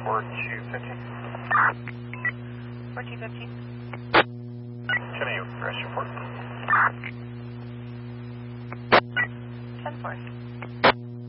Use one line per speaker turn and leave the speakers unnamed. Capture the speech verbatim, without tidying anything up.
four two fifteen.
four two fifteen.
Continue, rest report.
ten four.